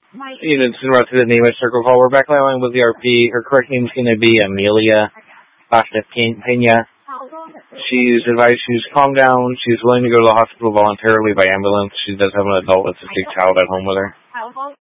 Units in route to the name of Circle Call. We're back line with the RP. Her correct name is going to be Amelia Pena. She's advised she's calm down. She's willing to go to the hospital voluntarily by ambulance. She does have an adult with a sick child at home with her.